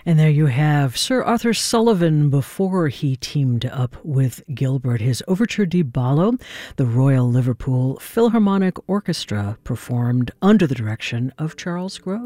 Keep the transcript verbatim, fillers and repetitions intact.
And there you have Sir Arthur Sullivan before he teamed up with Gilbert. His Overture di Ballo, the Royal Liverpool Philharmonic Orchestra, performed under the direction of Charles Groves.